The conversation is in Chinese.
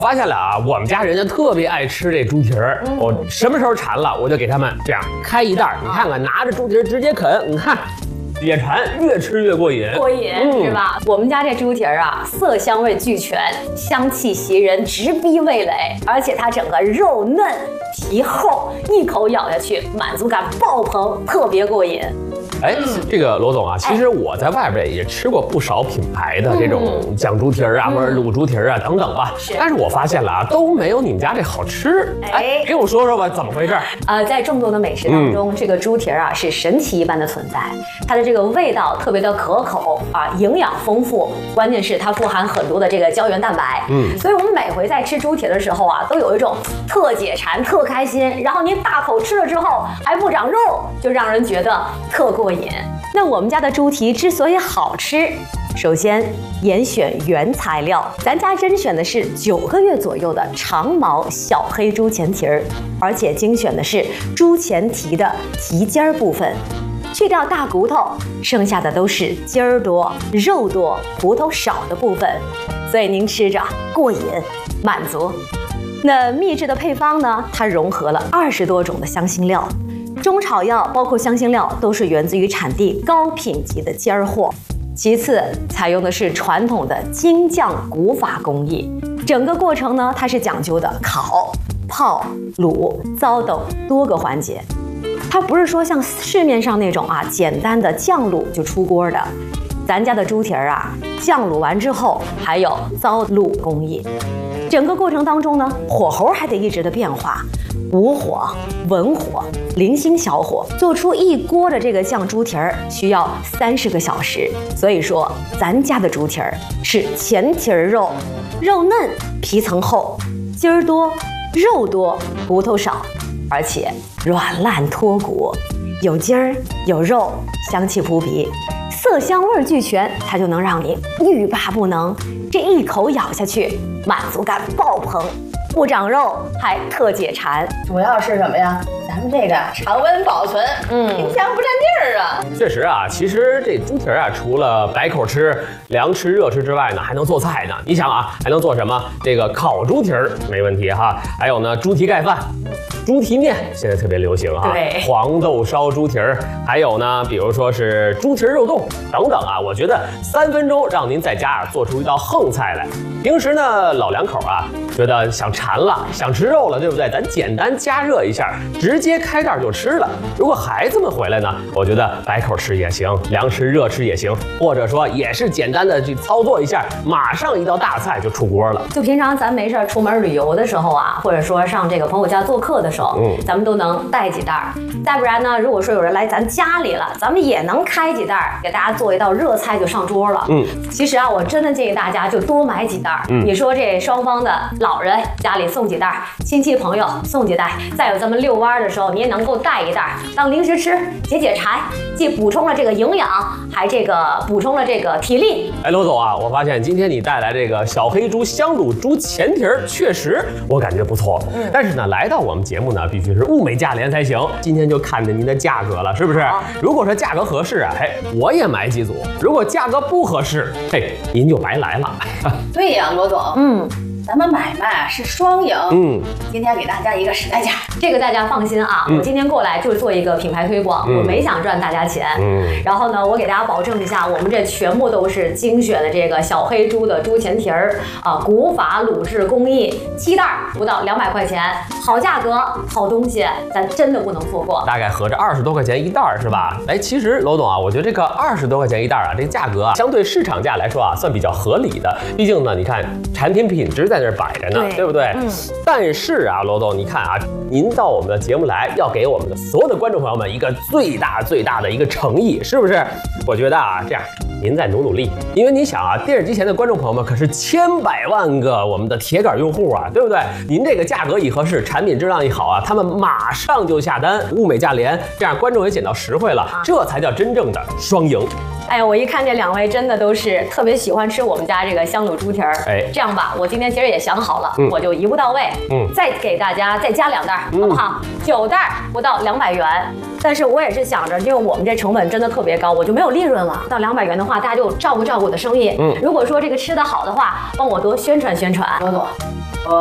发现了啊，我们家人家特别爱吃这猪蹄儿，我什么时候馋了，我就给他们这样开一袋，你看看，拿着猪蹄儿直接啃，你看。也馋，越吃越过瘾， 是吧？我们家这猪蹄儿啊，色香味俱全，香气袭人，直逼味蕾，而且它整个肉嫩皮厚，一口咬下去，满足感爆棚，特别过瘾。 哎，这个罗总啊，其实我在外边也吃过不少品牌的这种酱猪蹄儿啊，或者卤猪蹄儿啊等等吧。但是我发现了啊，都没有你们家这好吃。哎，给我说说吧，怎么回事？ 在众多的美食当中，这个猪蹄儿啊是神奇一般的存在。它的这个味道特别的可口啊，营养丰富，关键是它富含很多的这个胶原蛋白。所以我们每回在吃猪蹄的时候啊，都有一种特解馋、特开心。然后您大口吃了之后还不长肉，就让人觉得特过瘾。那我们家的猪蹄之所以好吃，首先严选原材料，咱家甄选的是9个月左右的长毛小黑猪前蹄儿，而且精选的是猪前蹄的蹄尖儿部分，去掉大骨头，剩下的都是筋儿多、肉多、骨头少的部分，所以您吃着过瘾、满足。那秘制的配方呢，它融合了20多种的香辛料。中草药包括香辛料都是源自于产地高品级的尖儿货，其次采用的是传统的精酱古法工艺，整个过程呢它是讲究的烤、泡、卤、糟等多个环节，它不是说像市面上那种啊简单的酱卤就出锅的，咱家的猪蹄儿啊酱卤完之后还有糟卤工艺，整个过程当中呢火候还得一直的变化。无火、文火、零星小火，做出一锅的这个酱猪蹄儿需要30个小时。所以说，咱家的猪蹄儿是前蹄儿肉，肉嫩，皮层厚，筋儿多，肉多，骨头少，而且软烂脱骨，有筋儿有肉，香气扑鼻，色香味俱全，它就能让你欲罢不能。这一口咬下去，满足感爆棚。不长肉还特解馋， 主要是什么呀？咱们这个常温保存，冰箱不占地儿啊。 确实啊，其实这猪蹄儿啊，除了白口吃、凉吃、热吃之外呢，还能做菜呢。你想啊，还能做什么？这个烤猪蹄儿没问题哈，还有呢，猪蹄盖饭。猪蹄面现在特别流行啊， 对， 黄豆烧猪蹄儿，还有呢，比如说是猪蹄儿肉冻等等啊。我觉得3分钟让您在家做出一道横菜来。平时呢，老两口啊，觉得想馋了，想吃肉了，对不对？咱简单加热一下，直接开袋就吃了。如果孩子们回来呢，我觉得白口吃也行，凉吃、热吃也行，或者说也是简单的去操作一下，马上一道大菜就出锅了。 就平常咱没事出门旅游的时候啊，或者说上这个朋友家做客的时候，咱们都能带几袋儿。再不然呢，如果说有人来咱家里了，咱们也能开几袋儿，给大家做一道热菜就上桌了。其实啊，我真的建议大家就多买几袋儿。你说这双方的老人家里送几袋儿，亲戚朋友送几袋，再有咱们遛弯的时候，你也能够带一袋当零食吃，解解馋，既补充了这个营养，还这个补充了这个体力。 哎，罗总啊，我发现今天你带来这个小黑猪香卤猪前蹄儿，确实我感觉不错。但是呢，来到我们节目呢，必须是物美价廉才行。今天就看着您的价格了，是不是？如果说价格合适啊，嘿，我也买几组；如果价格不合适，嘿，您就白来了。 对呀，罗总，咱们买卖是双赢。今天给大家一个实在价， 这个大家放心啊，我今天过来就是做一个品牌推广，我没想赚大家钱。然后呢，我给大家保证一下，我们这全部都是精选的这个小黑猪的猪前蹄儿啊，古法卤制工艺，7袋不到200块钱，好价格，好东西，咱真的不能错过。 大概合着20多块钱一袋是吧？哎，其实罗总啊，我觉得这个20多块钱一袋啊，这个价格啊，相对市场价来说啊，算比较合理的。毕竟呢，你看产品品质在那儿摆着呢，对不对？但是啊，罗总，你看啊，您到我们的节目来，要给我们的所有的观众朋友们一个最大的一个诚意，是不是？我觉得啊，这样您再努力，因为你想啊，电视机前的观众朋友们可是千百万个我们的铁杆用户啊，对不对？您这个价格一合适，产品质量一好啊，他们马上就下单，物美价廉，这样观众也捡到实惠了，这才叫真正的双赢。 哎呀，我一看这2位真的都是特别喜欢吃我们家这个香卤猪蹄儿。 哎， 这样吧，我今天其实也想好了，我就一步到位，再给大家再加2袋，好不好？9袋不到200元， 但是我也是想着，因为我们这成本真的特别高，我就没有利润了。到200元的话，大家就照顾照顾我的生意。如果说这个吃的好的话，帮我多宣传宣传。 罗总。